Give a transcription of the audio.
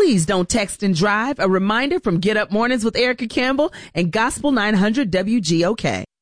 Please don't text and drive. A reminder from Get Up Mornings with Erica Campbell and Gospel 900 WGOK.